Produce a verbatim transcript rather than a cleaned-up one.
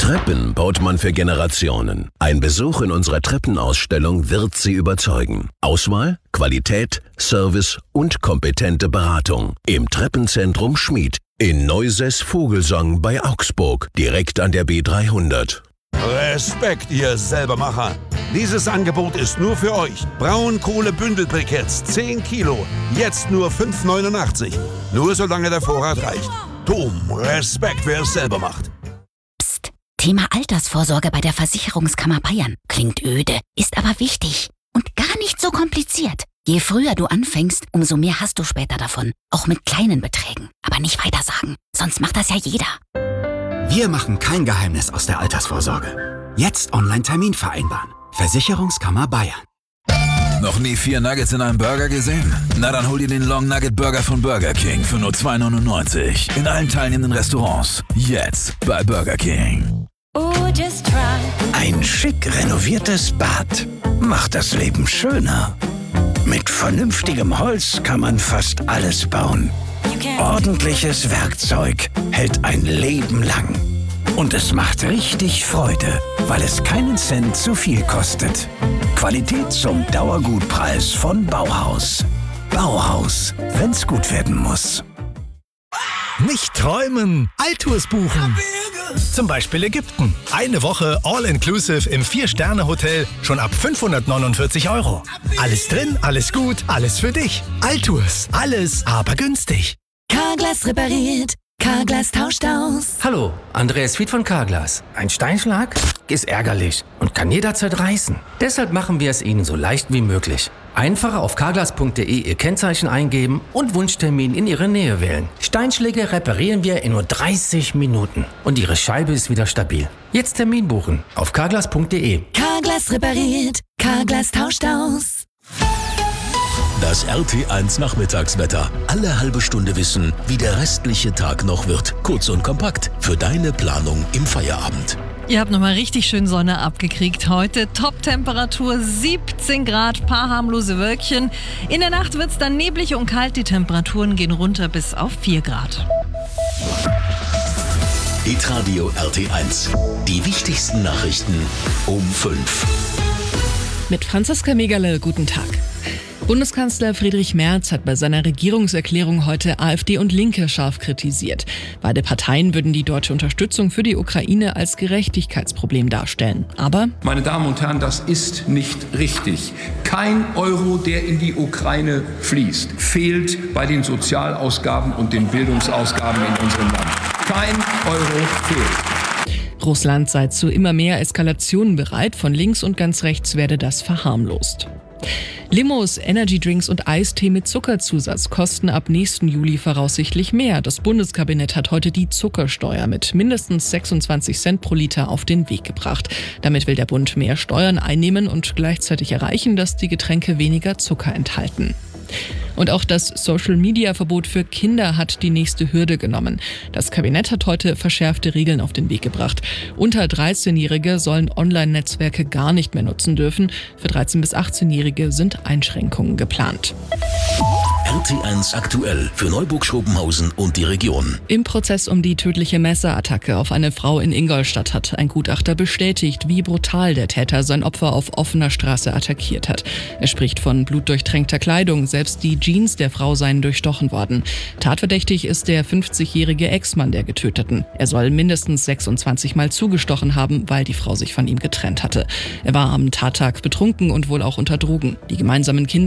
Treppen baut man für Generationen. Ein Besuch in unserer Treppenausstellung wird Sie überzeugen. Auswahl, Qualität, Service und kompetente Beratung. Im Treppenzentrum Schmied in Neusäß-Vogelsang bei Augsburg, direkt an der B dreihundert. Respekt, ihr Selbermacher. Dieses Angebot ist nur für euch. Braunkohle-Bündelbriketts, zehn Kilo, jetzt nur fünf neunundachtzig. Nur solange der Vorrat reicht. Dom, Respekt, wer es selber macht. Psst, Thema Altersvorsorge bei der Versicherungskammer Bayern. Klingt öde, ist aber wichtig und gar nicht so kompliziert. Je früher du anfängst, umso mehr hast du später davon. Auch mit kleinen Beträgen. Aber nicht weitersagen, sonst macht das ja jeder. Wir machen kein Geheimnis aus der Altersvorsorge. Jetzt Online-Termin vereinbaren. Versicherungskammer Bayern. Noch nie vier Nuggets in einem Burger gesehen? Na dann hol dir den Long Nugget Burger von Burger King für nur zwei neunundneunzig. In allen teilnehmenden Restaurants. Jetzt bei Burger King. Ein schick renoviertes Bad macht das Leben schöner. Mit vernünftigem Holz kann man fast alles bauen. Ordentliches Werkzeug hält ein Leben lang. Und es macht richtig Freude, weil es keinen Cent zu viel kostet. Qualität zum Dauergutpreis von Bauhaus. Bauhaus, wenn's gut werden muss. Nicht träumen, Altours buchen. Zum Beispiel Ägypten. Eine Woche All-Inclusive im Vier-Sterne-Hotel schon ab fünfhundertneunundvierzig Euro. Alles drin, alles gut, alles für dich. Altours, alles aber günstig. Carglass repariert, Carglass tauscht aus. Hallo, Andreas Fied von Carglass. Ein Steinschlag ist ärgerlich und kann jederzeit reißen. Deshalb machen wir es Ihnen so leicht wie möglich. Einfach auf carglass punkt de Ihr Kennzeichen eingeben und Wunschtermin in Ihre Nähe wählen. Steinschläge reparieren wir in nur dreißig Minuten und Ihre Scheibe ist wieder stabil. Jetzt Termin buchen auf carglass punkt de. Carglass repariert, Carglass tauscht aus. Das R T eins Nachmittagswetter. Alle halbe Stunde wissen, wie der restliche Tag noch wird. Kurz und kompakt für deine Planung im Feierabend. Ihr habt nochmal richtig schön Sonne abgekriegt heute. Top-Temperatur siebzehn Grad, paar harmlose Wölkchen. In der Nacht wird es dann neblig und kalt. Die Temperaturen gehen runter bis auf vier Grad. Hitradio R T eins. Die wichtigsten Nachrichten um fünf. Mit Franziska Megerle, guten Tag. Bundeskanzler Friedrich Merz hat bei seiner Regierungserklärung heute AfD und Linke scharf kritisiert. Beide Parteien würden die deutsche Unterstützung für die Ukraine als Gerechtigkeitsproblem darstellen. Aber, meine Damen und Herren, das ist nicht richtig. Kein Euro, der in die Ukraine fließt, fehlt bei den Sozialausgaben und den Bildungsausgaben in unserem Land. Kein Euro fehlt. Russland sei zu immer mehr Eskalationen bereit. Von links und ganz rechts werde das verharmlost. Limos, Energydrinks und Eistee mit Zuckerzusatz kosten ab nächsten Juli voraussichtlich mehr. Das Bundeskabinett hat heute die Zuckersteuer mit mindestens sechsundzwanzig Cent pro Liter auf den Weg gebracht. Damit will der Bund mehr Steuern einnehmen und gleichzeitig erreichen, dass die Getränke weniger Zucker enthalten. Und auch das Social-Media-Verbot für Kinder hat die nächste Hürde genommen. Das Kabinett hat heute verschärfte Regeln auf den Weg gebracht. Unter dreizehnjährige sollen Online-Netzwerke gar nicht mehr nutzen dürfen. Für dreizehn- bis achtzehnjährige sind Einschränkungen geplant. R T eins aktuell für Neuburg-Schopenhausen und die Region. Im Prozess um die tödliche Messerattacke auf eine Frau in Ingolstadt hat ein Gutachter bestätigt, wie brutal der Täter sein Opfer auf offener Straße attackiert hat. Er spricht von blutdurchtränkter Kleidung, selbst die Jeans der Frau seien durchstochen worden. Tatverdächtig ist der fünfzigjährige Ex-Mann der Getöteten. Er soll mindestens sechsundzwanzig Mal zugestochen haben, weil die Frau sich von ihm getrennt hatte. Er war am Tattag betrunken und wohl auch unter Drogen. Die gemeinsamen Kinder